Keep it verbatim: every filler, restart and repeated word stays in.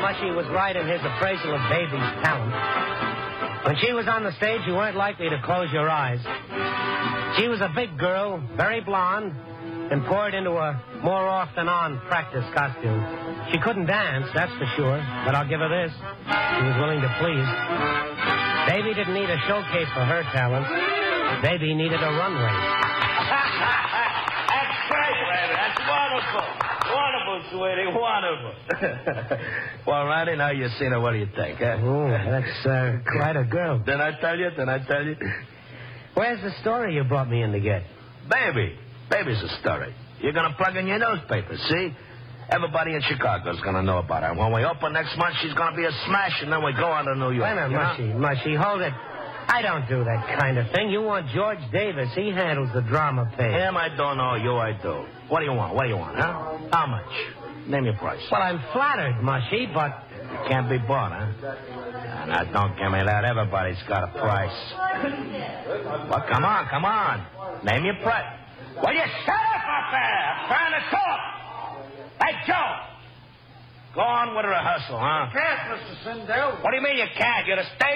Mushy was right in his appraisal of Baby's talent. When she was on the stage, you weren't likely to close your eyes. She was a big girl, very blonde, and poured into a more off-than-on practice costume. She couldn't dance, that's for sure, but I'll give her this. She was willing to please. Baby didn't need a showcase for her talents. Baby needed a runway. That's great, baby. That's wonderful. Wonderful, sweetie. Wonderful. Well, Ronnie, now you've seen her. What do you think, huh? Oh, that's uh, quite a girl. Didn't I tell you? Didn't I tell you? Where's the story you brought me in to get? Baby. Baby's a story. You're going to plug in your newspaper, see? Everybody in Chicago's going to know about her. When we open next month, she's going to be a smash, and then we go on to New York. Wait a minute, Mushy, Mushy, hold it. I don't do that kind of thing. You want George Davis. He handles the drama page. Him, I don't know. You, I do. What do you want? What do you want, huh? How much? Name your price. Well, I'm flattered, Mushy, but... It can't be bought, huh? Now, don't give me that. Everybody's got a price. Well, come on, come on. Name your price. Well, you shut up up there. I'm trying to talk. Hey, Joe. Go on with the rehearsal, huh? Can't, Mister Sindel. What do you mean you can't? You're the stage